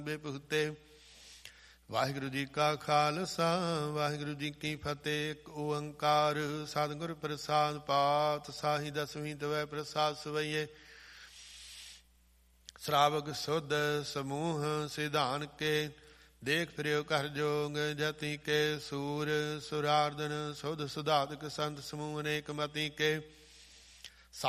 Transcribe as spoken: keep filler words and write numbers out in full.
ਬੇਭੂਤੇ। ਵਾਹਿਗੁਰੂ ਜੀ ਕਾ ਖਾਲਸਾ ਵਾਹਿਗੁਰੂ ਜੀ ਕੀ ਫਤਿਹ। ਇੱਕ ਓੰਕਾਰ ਸਤਿਗੁਰ ਪ੍ਰਸਾਦ ਪਾਤ ਸਾਹੀ ਦਸਵੀਂ ਤਵੈ ਪ੍ਰਸਾਦ ਸਵਈਏ। ਸ਼ਰਾਵਕ ਸੁਧ ਸਮੂਹ ਸਿਧਾਨ ਕੇ ਦੇਖ ਫਿਰਿਓ ਕਰ ਜੋਗ ਜਤੀ ਕੇ। ਸੂਰ ਸੁਰਾਰਦਨ ਸੁਧ ਸੁਧਾਤਕ ਸੰਤ ਸਮੂਹ ਅਨੇਕ ਮਤੀ ਕੇ।